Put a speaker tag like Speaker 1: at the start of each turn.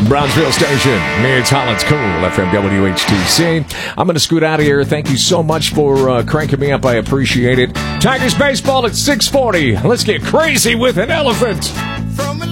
Speaker 1: Brownsville Station. It's Holland's Cool, FM WHTC. I'm going to scoot out of here. Thank you so much for cranking me up. I appreciate it. Tigers baseball at 6:40. Let's get crazy with an elephant.